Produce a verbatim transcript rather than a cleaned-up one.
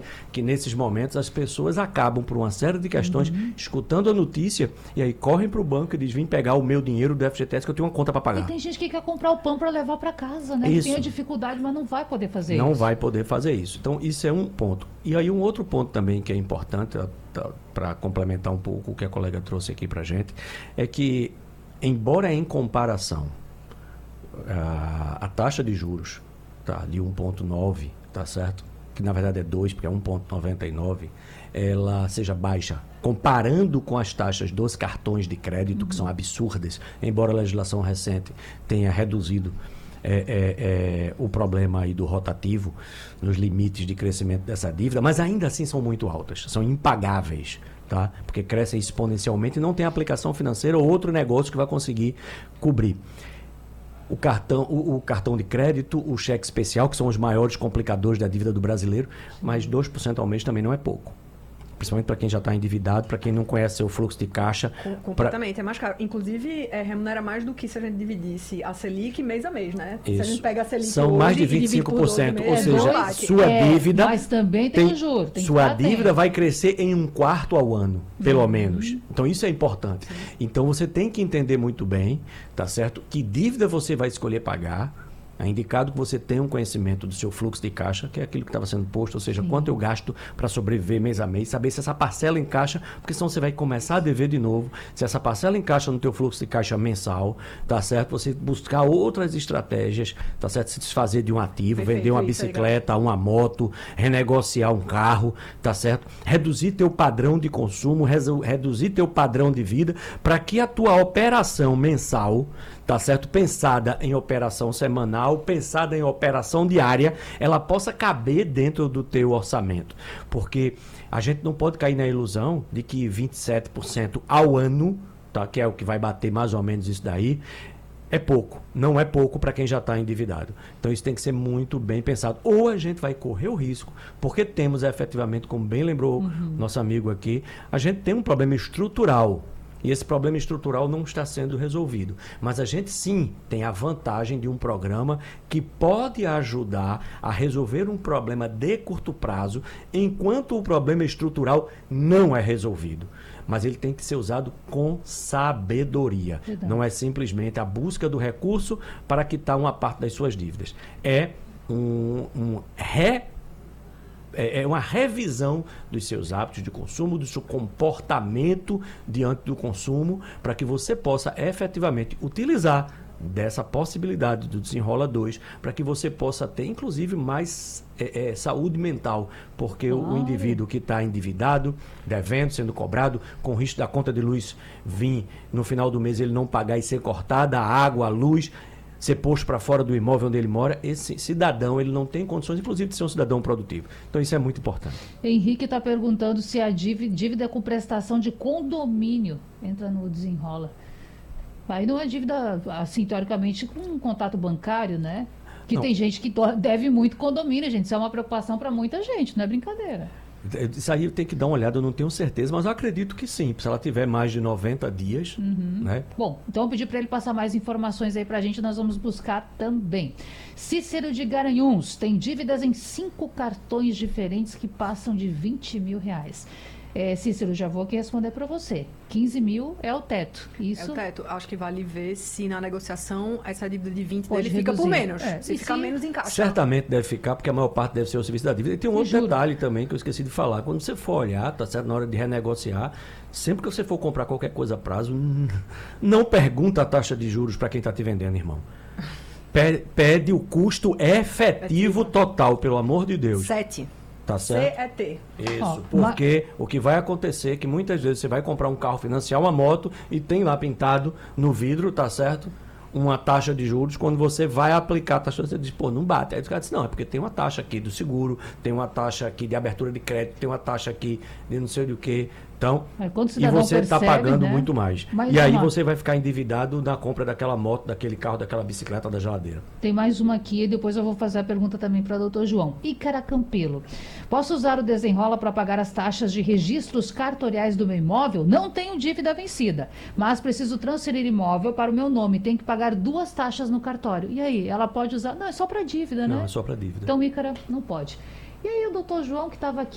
que nesses momentos as pessoas acabam por uma série de questões, uhum. escutando a notícia, e aí correm para o banco e dizem, vim pegar o meu dinheiro do F G T S que eu tenho uma conta para pagar. E tem gente que quer comprar o pão para levar para casa, né? Isso. Tem a dificuldade, mas não vai poder fazer não isso. Não vai poder fazer isso. Então, isso é um ponto. E aí, um outro ponto também que é importante, para complementar um pouco o que a colega trouxe aqui para a gente, é que, embora em comparação, a, a taxa de juros tá, de um vírgula nove, tá certo? Que na verdade é dois, porque é um vírgula noventa e nove, ela seja baixa, comparando com as taxas dos cartões de crédito, uhum. que são absurdas, embora a legislação recente tenha reduzido É, é, é, o problema aí do rotativo, nos limites de crescimento dessa dívida, mas ainda assim são muito altas, são impagáveis, tá? Porque crescem exponencialmente e não tem aplicação financeira ou outro negócio que vai conseguir cobrir. O cartão, o, o cartão de crédito, o cheque especial, que são os maiores complicadores da dívida do brasileiro, mas dois por cento ao mês também não é pouco. Principalmente para quem já está endividado, para quem não conhece seu fluxo de caixa. Com, completamente, pra... é mais caro. Inclusive, é, remunera mais do que se a gente dividisse a Selic mês a mês, né? Isso. Se a gente pega a Selic São hoje mais de vinte e cinco por cento, ou é seja, dois, sua é, dívida... Mas também tem, tem o juro. Tem sua que dívida atento. vai crescer em um quarto ao ano, pelo uhum. menos. Então, isso é importante. Sim. Então, você tem que entender muito bem, tá certo? Que dívida você vai escolher pagar. É indicado que você tenha um conhecimento do seu fluxo de caixa, que é aquilo que estava sendo posto, ou seja, Sim. quanto eu gasto para sobreviver mês a mês, saber se essa parcela encaixa, porque senão você vai começar a dever de novo. Se essa parcela encaixa no teu fluxo de caixa mensal, tá certo? Você buscar outras estratégias, tá certo? Se desfazer de um ativo, Perfeito, vender uma bicicleta, uma moto, renegociar um carro, tá certo? Reduzir teu padrão de consumo, reduzir teu padrão de vida, para que a tua operação mensal, tá certo? Pensada em operação semanal, pensada em operação diária, ela possa caber dentro do teu orçamento. Porque a gente não pode cair na ilusão de que vinte e sete por cento ao ano, tá? Que é o que vai bater mais ou menos isso daí, é pouco. Não é pouco para quem já está endividado. Então isso tem que ser muito bem pensado. Ou a gente vai correr o risco, porque temos efetivamente, como bem lembrou uhum. nosso amigo aqui, a gente tem um problema estrutural. E esse problema estrutural não está sendo resolvido. Mas a gente sim tem a vantagem de um programa que pode ajudar a resolver um problema de curto prazo, enquanto o problema estrutural não é resolvido. Mas ele tem que ser usado com sabedoria. Verdade. Não é simplesmente a busca do recurso para quitar uma parte das suas dívidas. É um, um re É uma revisão dos seus hábitos de consumo, do seu comportamento diante do consumo, para que você possa efetivamente utilizar dessa possibilidade do Desenrola dois, para que você possa ter, inclusive, mais é, é, saúde mental, porque oh. o, o indivíduo que está endividado, devendo, sendo cobrado, com risco da conta de luz vir no final do mês ele não pagar e ser cortada, a água, a luz, ser posto para fora do imóvel onde ele mora, esse cidadão ele não tem condições, inclusive, de ser um cidadão produtivo. Então, isso é muito importante. Henrique está perguntando se a dívida, dívida com prestação de condomínio entra no Desenrola. Aí não é dívida, assim, teoricamente, com um contato bancário, né? Que não. Tem gente que deve muito condomínio, gente. Isso é uma preocupação para muita gente, não é brincadeira. Isso aí eu tenho que dar uma olhada, eu não tenho certeza, mas eu acredito que sim. Se ela tiver mais de noventa dias, uhum. né? Bom, então eu pedi para ele passar mais informações aí para a gente, nós vamos buscar também. Cícero de Garanhuns tem dívidas em cinco cartões diferentes que passam de vinte mil reais. É, Cícero, já vou aqui responder para você. quinze mil é o teto. Isso... É o teto. Acho que vale ver se na negociação essa dívida de vinte pode dele fica reduzir. por menos. É. Se ficar se... menos em caixa. Certamente deve ficar, porque a maior parte deve ser o serviço da dívida. E tem um outro Juro. detalhe também que eu esqueci de falar. Quando você for olhar, tá certo? Na hora de renegociar, sempre que você for comprar qualquer coisa a prazo, não pergunta a taxa de juros para quem está te vendendo, irmão. Pede o custo efetivo total, pelo amor de Deus. Sete. Tá certo? C é T. Isso, porque o que vai acontecer é que muitas vezes você vai comprar um carro, financiar uma moto e tem lá pintado no vidro, tá certo? Uma taxa de juros, quando você vai aplicar a taxa, você diz, pô, não bate. Aí os caras dizem, não, é porque tem uma taxa aqui do seguro, tem uma taxa aqui de abertura de crédito, tem uma taxa aqui de não sei do que. Então, e você está pagando né? muito mais. Mas e aí uma... você vai ficar endividado na compra daquela moto, daquele carro, daquela bicicleta, da geladeira. Tem mais uma aqui e depois eu vou fazer a pergunta também para o doutor João. Ícara Campelo. Posso usar o Desenrola para pagar as taxas de registros cartoriais do meu imóvel? Não tenho dívida vencida, mas preciso transferir imóvel para o meu nome. Tem que pagar duas taxas no cartório. E aí, ela pode usar? Não, é só para dívida, né? Não, é só para dívida. Então, Ícara, não pode. E aí, o doutor João, que estava aqui